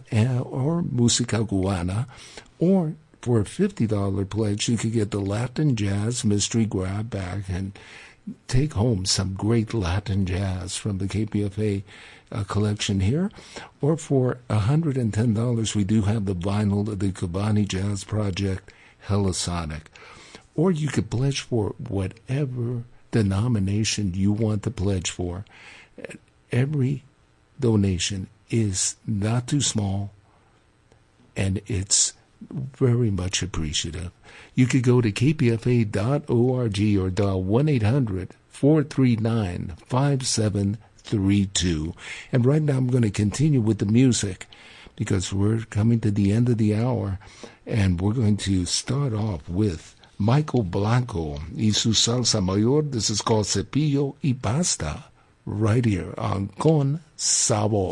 or Música Cubana, or for a $50 pledge, you could get the Latin Jazz Mystery Grab Bag and take home some great Latin jazz from the KPFA collection here. Or for $110, we do have the vinyl of the Cubani Jazz Project, Hellasonic. Or you could pledge for whatever denomination you want to pledge for. Every donation is not too small, and it's very much appreciative. You could go to kpfa.org or dial 1-800-439-5732. And right now I'm going to continue with the music because we're coming to the end of the hour, and we're going to start off with Michael Blanco y su salsa mayor. This is called Cepillo y Pasta, right here on Con Sabor.